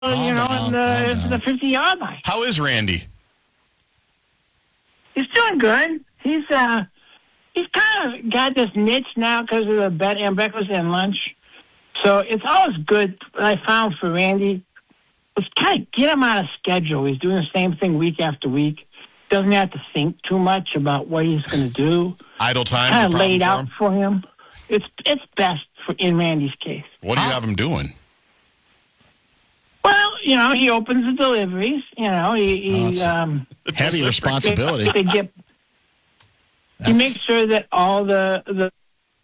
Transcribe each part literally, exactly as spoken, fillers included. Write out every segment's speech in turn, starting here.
Calm you know, down, in the, calm the down. fifty-yard line. How is Randy? He's doing good. He's uh, he's kind of got this niche now because of the bed and breakfast and lunch. So it's always good. What I found for Randy was kind of get him on a schedule. He's doing the same thing week after week. Doesn't have to think too much about what he's going to do. Idle time. Kind of laid out for him. It's it's best for in Randy's case. What do you have him doing? Well, you know, he opens the deliveries. You know, he, he Oh, um, heavy responsibility. They, they get, he makes sure that all the the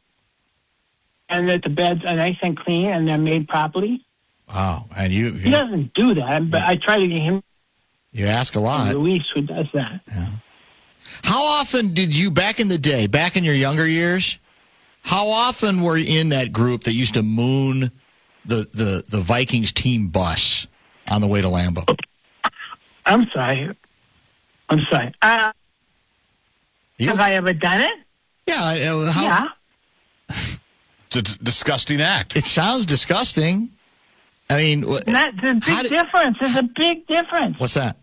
and that the beds are nice and clean and they're made properly. Wow, and you He you, doesn't do that, but I try to get him. you ask a lot. Luis who does that. Yeah. How often did you, back in the day, back in your younger years, how often were you in that group that used to moon the, the, the Vikings team bus on the way to Lambeau? I'm sorry. I'm sorry. Uh, You- have I ever done it? Yeah. uh, How, Yeah. It's a d- disgusting act. It sounds disgusting. I mean, wh- That's a how big did- difference. There's a big difference. what's that?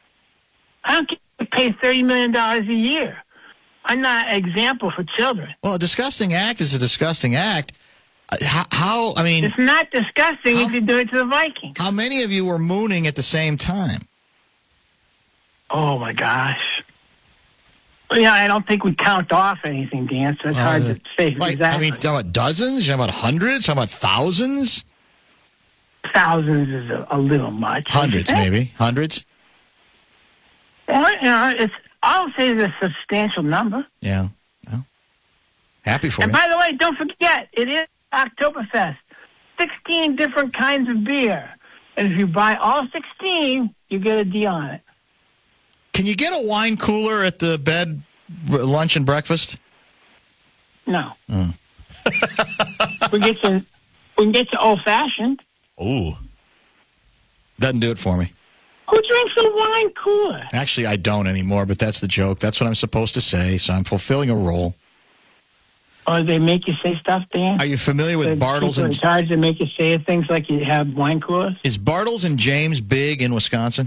I don't get to pay thirty million dollars a year. I'm not an example for children. Well, a disgusting act is a disgusting act. Uh, How, how I mean, It's not disgusting How- if you do it to the Vikings. how many of you were mooning at the same time? Oh, my gosh. Well, yeah, I don't think we count off anything, Dan, so it's Well, hard uh, to say Like, exactly. I mean, talking about dozens? Talking about hundreds? Talking about thousands? Thousands is a, a little much. Hundreds, Eh? maybe. Hundreds? Well, you know, it's, I'll say it's a substantial number. Yeah. Well, happy for And you. by the way, don't forget, it is Oktoberfest. sixteen different kinds of beer. And if you buy all sixteen, you get a deal on it. Can you get a wine cooler at the bed r- lunch and breakfast? No. Oh. we get you, we can get you old-fashioned. Ooh. Doesn't do it for me. Who drinks a wine cooler? Actually, I don't anymore, but that's the joke. That's what I'm supposed to say, so I'm fulfilling a role. Or they make you say stuff, Dan? Are you familiar with The Bartles people in and... charge that make you say things like you have wine coolers? Is Bartles and James big in Wisconsin?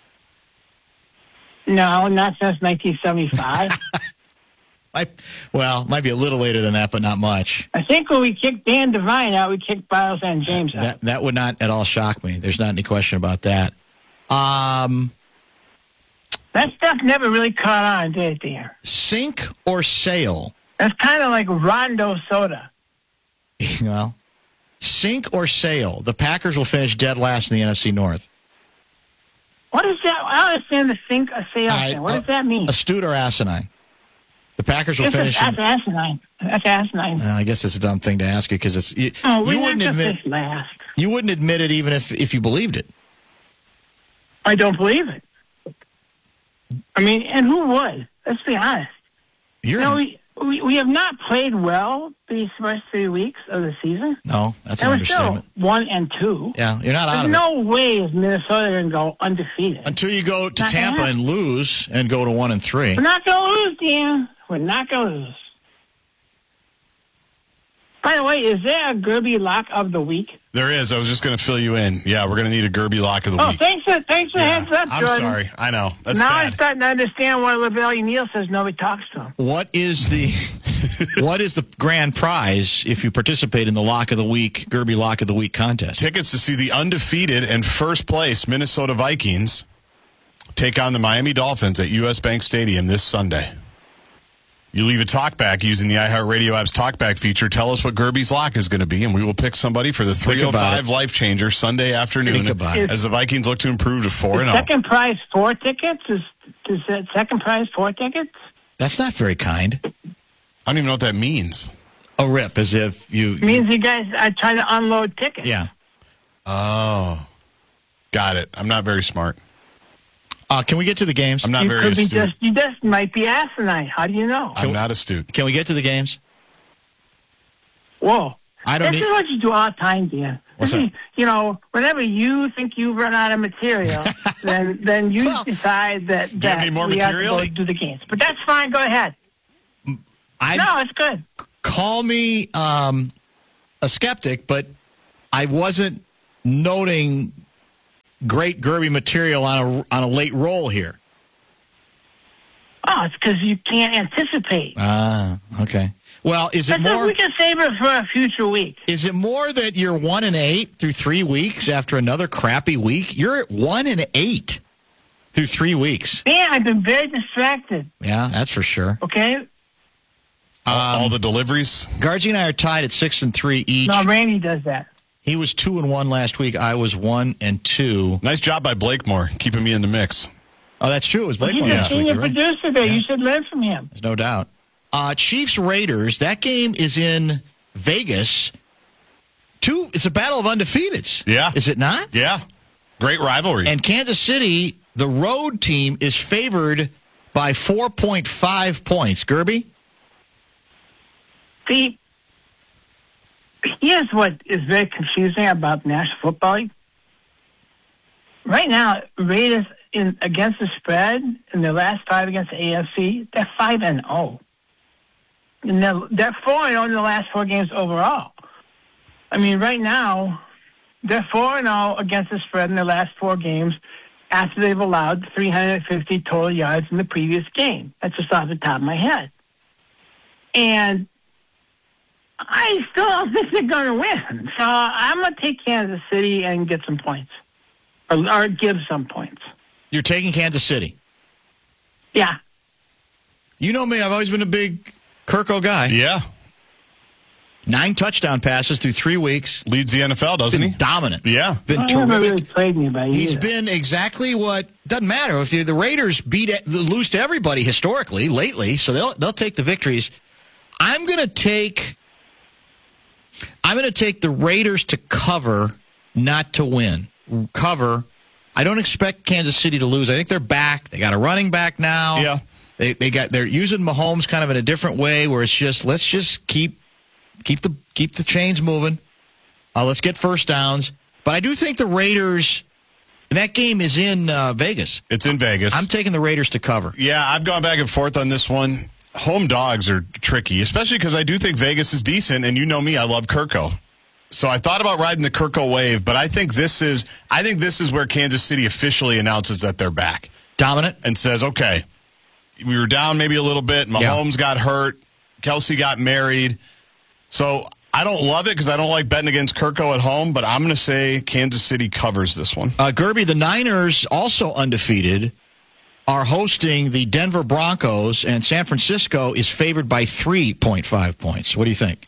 No, not since nineteen seventy-five. I, well, might be a little later than that, but not much. I think when we kicked Dan Devine out, we kicked Biles and James out. That that would not at all shock me. There's not any question about that. Um, That stuff never really caught on, did it, Dan? sink or sail? That's kind of like Rondo soda. Well, sink or sail? The Packers will finish dead last in the N F C North. What is that? I don't understand the think a sale I- thing. What uh, does that mean? Astute or asinine? The Packers will That's, finish. that's in- asinine. That's asinine. Uh, I guess it's a dumb thing to ask you because it's you, Oh, we you have wouldn't to admit finish last. you wouldn't admit it even if if you believed it. I don't believe it. I mean, and who would? Let's be honest. You're You know, we, we, we have not played well these first three weeks of the season. no, that's an And we're still understatement. one and two. Yeah, you're not out There's of it no way is Minnesota going to go undefeated. until you go to Not gonna Tampa happen. and lose and go to one and three. We're not going to lose, Dan. We're not going to lose. By the way, is there a Gerby lock of the week? There is. I was just going to fill you in. Yeah, we're going to need a Gerby lock of the Oh, week. thanks for, thanks for the Yeah, heads up, I'm Jordan. sorry. I know. That's now I'm bad. starting to understand why LaVelle Neal says nobody talks to him. What is the what is the grand prize if you participate in the Lock of the Week, Gerby Lock of the Week contest? Tickets to see the undefeated and first place Minnesota Vikings take on the Miami Dolphins at U S. Bank Stadium this Sunday. You leave a talkback using the iHeartRadio app's talkback feature. Tell us what Gerby's lock is going to be, and we will pick somebody for the three oh five Life Changer Sunday afternoon Think about it. as the Vikings look to improve to four and Is oh. second prize four tickets? Is, is that second prize four tickets? That's not very kind. I don't even know what that means. A rip, as if you. It means you guys are trying to unload tickets. Yeah. Oh. Got it. I'm not very smart. Uh, can we get to the games? I'm not You very could be astute. just, you just might be asinine. How do you know? I'm not astute. Can we get to the games? Whoa. I don't This need. is what you do all the time, Dan. What's This is, that? you know, whenever you think you've run out of material, then then you Well, decide that, do you have that any more we material? have to go do the games. But that's fine. Go ahead. I No, it's good. call me um, a skeptic, but I wasn't noting great Gerby material on a on a late roll here? Oh, it's because you can't anticipate. Ah, okay. Well, is it But more? we can save it for a future week. Is it more that you're one and eight through three weeks after another crappy week? You're at one and eight through three weeks. Man, I've been very distracted. Yeah, that's for sure. Okay. all, all Um, the deliveries. Guardsy and I are tied at six and three each. No, Randy does that. He was two and one last week. I was one and two. Nice job by Blakemore, keeping me in the mix. Oh, that's true. It was Blake He's one a last week. senior You're right. producer there. Yeah. You should learn from him. There's no doubt. Uh, Chiefs Raiders. That game is in Vegas. Two. It's a battle of undefeateds. Yeah. Is it not? Yeah. Great rivalry. And Kansas City, the road team, is favored by four point five points. Gerby? See, here's what is very confusing about National Football League. Right now, Raiders in against the spread in their last five against the A F C, they're five and zero, and they're they're four and zero in the last four games overall. I mean, right now, they're four and zero against the spread in their last four games after they've allowed three hundred fifty total yards in the previous game. That's just off the top of my head, and I still don't think they're going to win. So I'm going to take Kansas City and get some points, or, or give some points. You're taking Kansas City. Yeah. You know me. I've always been a big Kirko guy. yeah. Nine touchdown passes through three weeks. Leads the N F L, doesn't Been he? dominant. Yeah. Been I never terrific. really played anybody He's either. been exactly what doesn't matter if the, the Raiders beat lose to everybody historically lately, so they'll they'll take the victories. I'm going to take I'm going to take the Raiders to cover, not to win. Cover. I don't expect Kansas City to lose. I think they're back. They got a running back now. Yeah. They they got they're using Mahomes kind of in a different way where it's just let's just keep keep the keep the chains moving. Uh, let's get first downs. But I do think the Raiders. And that game is in uh, Vegas. It's in Vegas. I'm taking the Raiders to cover. Yeah, I've gone back and forth on this one. Home dogs are tricky, especially because I do think Vegas is decent, and you know me, I love Kirko. So I thought about riding the Kirko wave, but I think this is I think this is where Kansas City officially announces that they're back Dominant. and says, okay, we were down maybe a little bit. Mahomes got hurt. Kelsey got married. So I don't love it because I don't like betting against Kirko at home, but I'm going to say Kansas City covers this one. Uh, Gerby, the Niners, also undefeated, are hosting the Denver Broncos, and San Francisco is favored by three point five points. What do you think?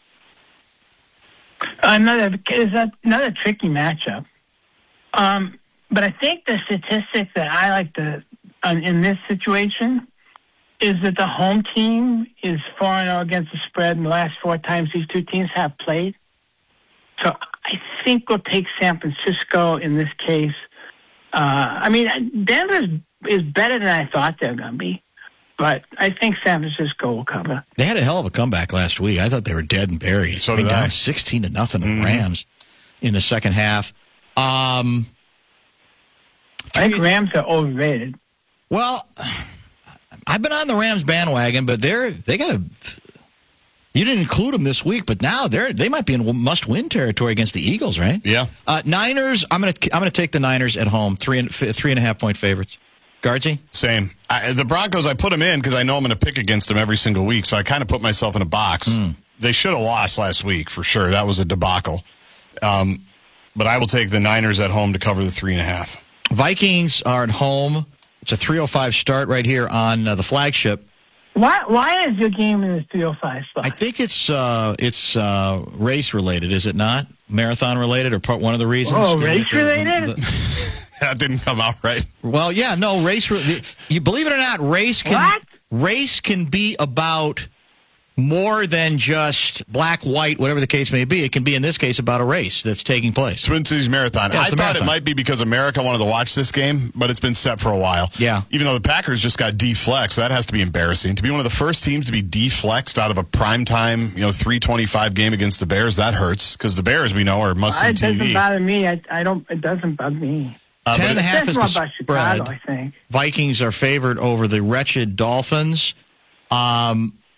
Another is that another tricky matchup. Um, but I think the statistic that I like to um, in this situation is that the home team is four and zero against the spread in the last four times these two teams have played. So I think we'll take San Francisco in this case. Uh, I mean, Denver is better than I thought they were going to be, but I think San Francisco will cover. They had a hell of a comeback last week. I thought they were dead and buried. So I mean, did I. down sixteen to nothing to the Mhm. Rams in the second half. Um, I think Rams are overrated. well, I've been on the Rams bandwagon, but they're they got a. You didn't include them this week, but now they're they might be in must-win territory against the Eagles, right? Yeah. Uh, Niners. I'm gonna I'm gonna take the Niners at home. Three and three and a half point favorites. Guardsy. Same. I, the Broncos, I put them in because I know I'm going to pick against them every single week, so I kind of put myself in a box. Mm. They should have lost last week, for sure. That was a debacle. Um, but I will take the Niners at home to cover the three and a half. Vikings are at home. It's a three oh five start right here on uh, the flagship. Why? Why is your game in the three oh five spot? I think it's uh, it's uh, race related, is it not? Marathon related, or part one of the reasons? Oh, race related? That didn't come out right. Well, yeah, no, race. Re- you believe it or not, race can What? race can be about more than just black, white, whatever the case may be. It can be, in this case, about a race that's taking place. Twin Cities Marathon. Yeah, I it's the thought marathon. it might be because America wanted to watch this game, but it's been set for a while. Yeah. Even though the Packers just got deflexed, that has to be embarrassing. To be one of the first teams to be deflexed out of a primetime, you know, three twenty-five game against the Bears, that hurts because the Bears, we know, are must-see It T V. doesn't bother me. I, I don't. It doesn't bug me. Uh, Ten but and a it- half is That's the more about Chicago, spread. I think. Vikings are favored over the wretched Dolphins. Um,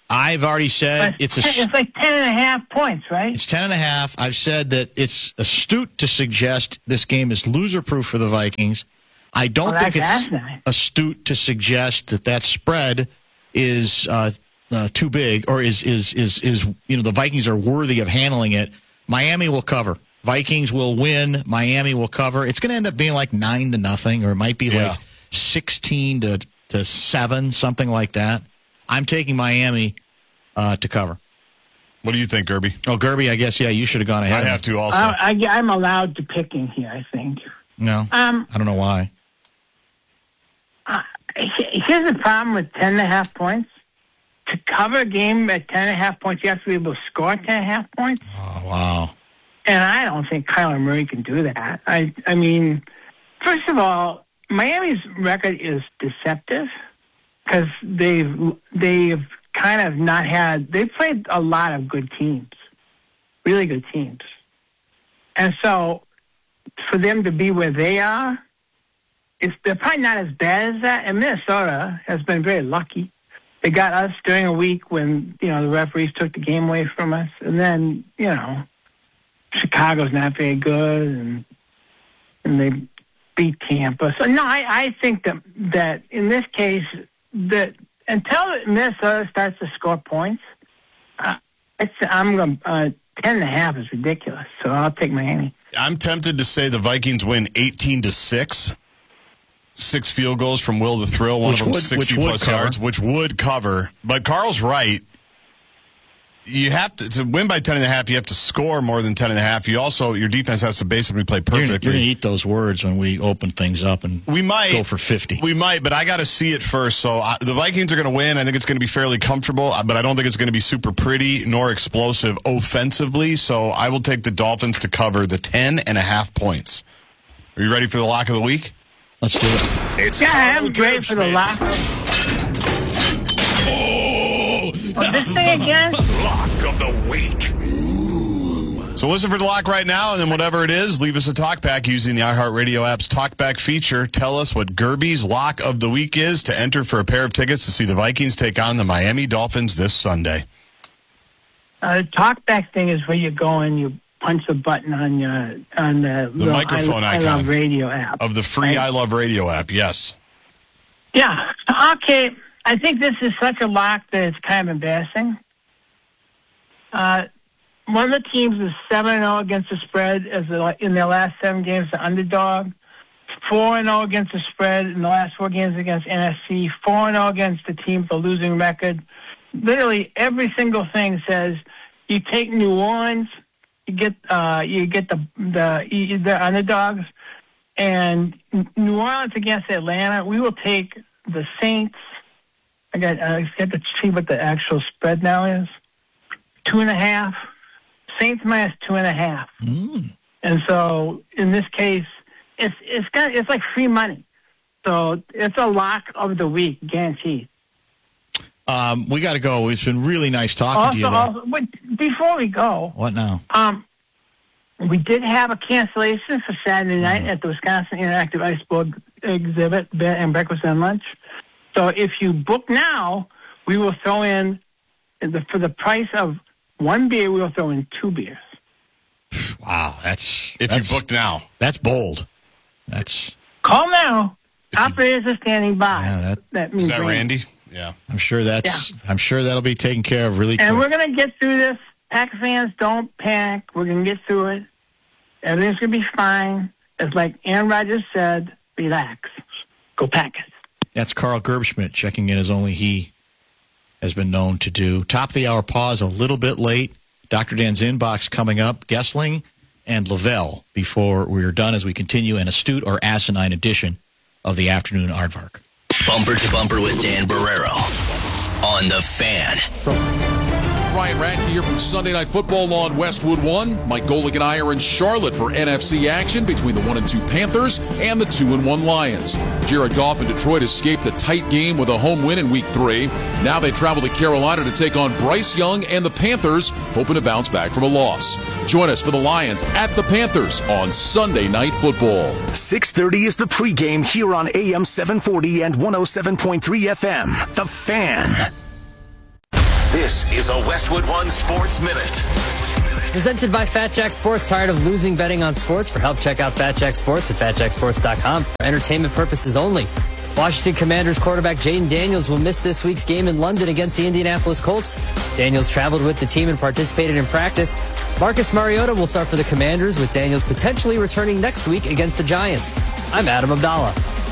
I've already said But it's a. It's like ten and a half points, right? It's ten and a half. I've said that it's astute to suggest this game is loser-proof for the Vikings. I don't Well, think that's it's asinine. astute to suggest that that spread is uh, uh, too big or is is is is you know the Vikings are worthy of handling it. Miami will cover. Vikings will win. Miami will cover. It's going to end up being like nine to nothing, or it might be Yeah. like sixteen to to seven, something like that. I'm taking Miami uh, to cover. What do you think, Gerby? Oh, Gerby, I guess, yeah, you should have gone ahead. I have to also. I, I, I'm allowed to pick in here, I think. No, Um, I don't know why. uh, here's the problem with ten and a half points. To cover a game at ten and a half points, you have to be able to score ten and a half points. Oh, wow. And I don't think Kyler Murray can do that. I, I mean, first of all, Miami's record is deceptive because they've they've kind of not had. They've played a lot of good teams, really good teams, and so for them to be where they are, it's they're probably not as bad as that. And Minnesota has been very lucky. They got us during a week when you know the referees took the game away from us, and then you know. Chicago's not very good, and and they beat Tampa. So no, I, I think that that in this case, that until Minnesota starts to score points, uh, it's, I'm going uh, ten and a half is ridiculous. So I'll take Miami. I'm tempted to say the Vikings win eighteen to six. Six field goals from Will the Thrill, one Which of them would- sixty which would plus cover. yards, which would cover. But Carl's right. You have to to win by ten and a half. You have to score more than ten and a half. You also your defense has to basically play You're going perfectly. to eat those words when we open things up and We might go for fifty. We might, but I got to see it first. So I, the Vikings are going to win. I think it's going to be fairly comfortable, but I don't think it's going to be super pretty nor explosive offensively. So I will take the Dolphins to cover the ten and a half points. Are you ready for the lock of the week? Let's do it. It's Yeah, Carl I'm great for the Gerbschmidt's lock. Oh, Oh, this thing again? Lock of the week. So listen for the lock right now, and then whatever it is, leave us a talkback using the iHeartRadio app's talkback feature. Tell us what Gerby's lock of the week is to enter for a pair of tickets to see the Vikings take on the Miami Dolphins this Sunday. Uh, the talkback thing is where you go and you punch the button on your on the, The microphone I, icon. I Love Radio app Of the free right? I Love Radio app, yes. Yeah. Okay. I think this is such a lock that it's kind of embarrassing. Uh, one of the teams is seven and zero against the spread as the, in their last seven games, the underdog. Four and zero against the spread in the last four games against N F C. Four and zero against the team with a losing record. Literally every single thing says you take New Orleans, you get uh, you get the the the underdogs, and New Orleans against Atlanta. We will take the Saints. I got I got to see what the actual spread now is. Two and a half. Saints minus two and a half. Mm. And so in this case, it's it's got it's like free money. So it's a lock of the week, guaranteed. Um, we got to go. It's been really nice talking to Also, you, though. also wait, before we go, What now? um, we did have a cancellation for Saturday night Mm-hmm. at the Wisconsin Interactive Ice Bowl exhibit, bed and breakfast and lunch. So if you book now, we will throw in the, for the price of one beer. We will throw in two beers. Wow, that's If that's, you booked now. that's bold. That's Call now. Operators are standing by. Yeah, that- that means Is that ring. Randy? Yeah. I'm sure that's I'm sure that'll be taken care of really quick. And we're going to get through this. Pack fans, don't panic. We're going to get through it. Everything's going to be fine. It's like Aaron Rodgers said, relax. Go Packers. That's Carl Gerbschmidt checking in as only he has been known to do. Top of the hour pause a little bit late. Doctor Dan's inbox coming up. Gessling and Lavelle before we're done as we continue an astute or asinine edition of the afternoon aardvark. Bumper to Bumper with Dan Barrero on The Fan. Ryan Radke here from Sunday Night Football on Westwood One. Mike Golick and I are in Charlotte for N F C action between the one and two Panthers and the two and one Lions. Jared Goff and Detroit escaped the tight game with a home win in Week Three. Now they travel to Carolina to take on Bryce Young and the Panthers, hoping to bounce back from a loss. Join us for the Lions at the Panthers on Sunday Night Football. six thirty is the pregame here on A M seven forty and one oh seven point three F M. The Fan. This is a Westwood One Sports Minute. Presented by Fat Jack Sports. Tired of losing betting on sports? For help, check out Fat Jack Sports at fat jack sports dot com. For entertainment purposes only. Washington Commanders quarterback Jayden Daniels will miss this week's game in London against the Indianapolis Colts. Daniels traveled with the team and participated in practice. Marcus Mariota will start for the Commanders, with Daniels potentially returning next week against the Giants. I'm Adam Abdallah.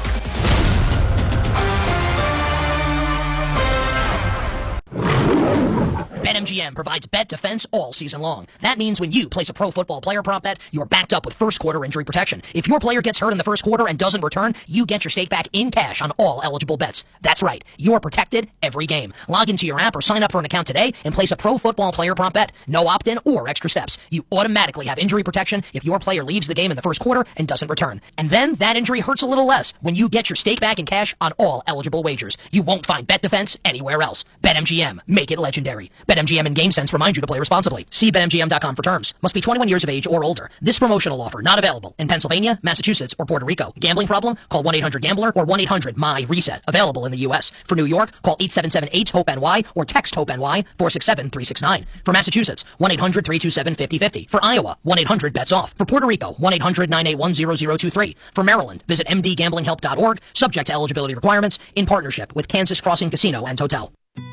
BetMGM provides bet defense all season long. That means when you place a pro football player prop bet, you're backed up with first quarter injury protection. If your player gets hurt in the first quarter and doesn't return, you get your stake back in cash on all eligible bets. That's right. You're protected every game. Log into your app or sign up for an account today and place a pro football player prop bet. No opt-in or extra steps. You automatically have injury protection if your player leaves the game in the first quarter and doesn't return. And then that injury hurts a little less when you get your stake back in cash on all eligible wagers. You won't find bet defense anywhere else. BetMGM. Make it legendary. BetMGM and GameSense remind you to play responsibly. See bet M G M dot com for terms. Must be twenty-one years of age or older. This promotional offer not available in Pennsylvania, Massachusetts, or Puerto Rico. Gambling problem? Call one eight hundred gambler or one eight hundred my reset. Available in the U S. For New York, call eight seven seven eight hope N Y or text HOPE-N Y four six seven three six nine. For Massachusetts, one eight hundred three two seven five zero five zero. For Iowa, one eight hundred bets off. For Puerto Rico, one eight hundred nine eight one zero zero two three. For Maryland, visit m d gambling help dot org. Subject to eligibility requirements. In partnership with Kansas Crossing Casino and Hotel.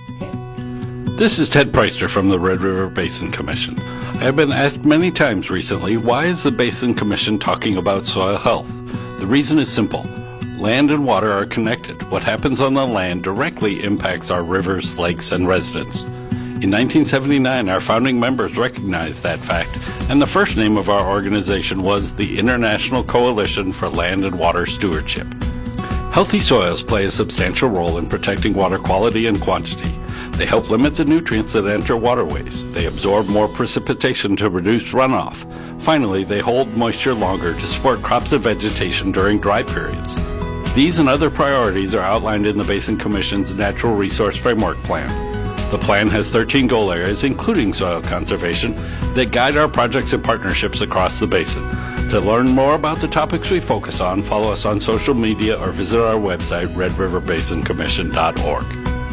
This is Ted Preister from the Red River Basin Commission. I have been asked many times recently, why is the Basin Commission talking about soil health? The reason is simple. Land and water are connected. What happens on the land directly impacts our rivers, lakes, and residents. In nineteen seventy-nine, our founding members recognized that fact, and the first name of our organization was the International Coalition for Land and Water Stewardship. Healthy soils play a substantial role in protecting water quality and quantity. They help limit the nutrients that enter waterways. They absorb more precipitation to reduce runoff. Finally, they hold moisture longer to support crops and vegetation during dry periods. These and other priorities are outlined in the Basin Commission's Natural Resource Framework Plan. The plan has thirteen goal areas, including soil conservation, that guide our projects and partnerships across the basin. To learn more about the topics we focus on, follow us on social media or visit our website, red river basin commission dot org.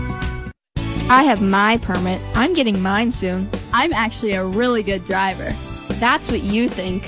I have my permit. I'm getting mine soon. I'm actually a really good driver. That's what you think.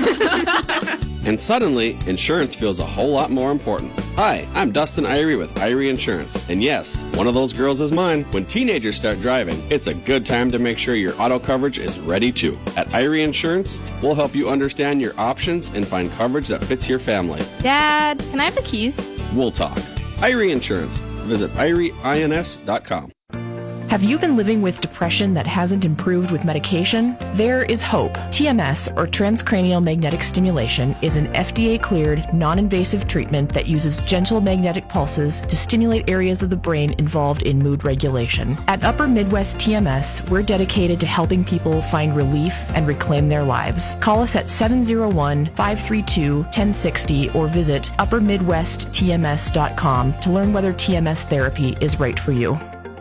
And suddenly, insurance feels a whole lot more important. Hi, I'm Dustin Irie with Irie Insurance. And yes, one of those girls is mine. When teenagers start driving, it's a good time to make sure your auto coverage is ready too. At Irie Insurance, we'll help you understand your options and find coverage that fits your family. Dad, can I have the keys? We'll talk. Irie Insurance. Visit irie ins dot com. Have you been living with depression that hasn't improved with medication? There is hope. T M S, or transcranial magnetic stimulation, is an F D A-cleared, non-invasive treatment that uses gentle magnetic pulses to stimulate areas of the brain involved in mood regulation. At Upper Midwest T M S, we're dedicated to helping people find relief and reclaim their lives. Call us at seven oh one, five three two, one oh six oh or visit upper midwest t m s dot com to learn whether T M S therapy is right for you.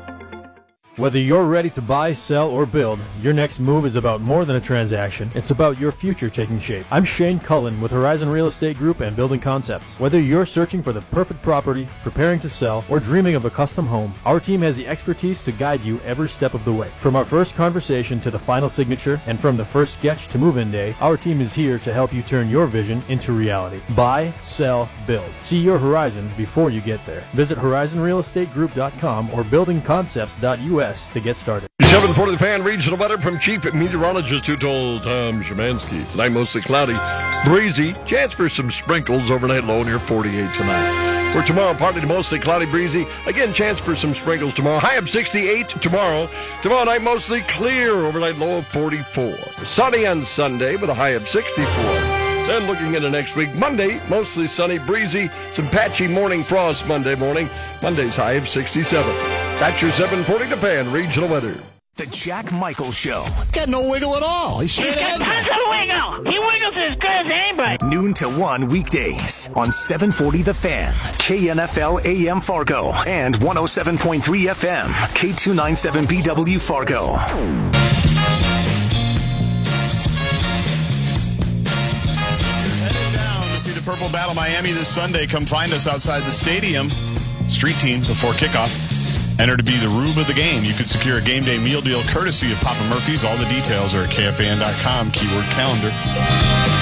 Whether you're ready to buy, sell, or build, your next move is about more than a transaction. It's about your future taking shape. I'm Shane Cullen with Horizon Real Estate Group and Building Concepts. Whether you're searching for the perfect property, preparing to sell, or dreaming of a custom home, our team has the expertise to guide you every step of the way. From our first conversation to the final signature, and from the first sketch to move-in day, our team is here to help you turn your vision into reality. Buy, sell, build. See your horizon before you get there. Visit horizon real estate group dot com or building concepts dot U S to get started. seven forty The Fan regional weather from Chief Meteorologist who told Tom Szymanski. Tonight mostly cloudy, breezy, chance for some sprinkles, overnight low near forty-eight tonight. For tomorrow, partly to mostly cloudy, breezy. Again, chance for some sprinkles tomorrow. High of sixty-eight tomorrow. Tomorrow night, mostly clear, overnight low of forty-four. Sunny on Sunday with a high of sixty-four. Then looking into next week, Monday, mostly sunny, breezy, some patchy morning frost Monday morning. Monday's high of sixty-seven. That's your seven forty The Fan regional weather. The Jack Michaels Show. Got no wiggle at all. He's straight He's got ahead. tons of wiggle. He wiggles as good as anybody. Noon to one weekdays on seven forty The Fan, K N F L A M Fargo, and one oh seven point three F M, K two ninety-seven B W Fargo. See the Purple Battle Miami this Sunday. Come find us outside the stadium. Street team before kickoff Enter to be the rube of the game. You could secure a game day meal deal courtesy of Papa Murphy's. All the details are at K F A N dot com, keyword calendar.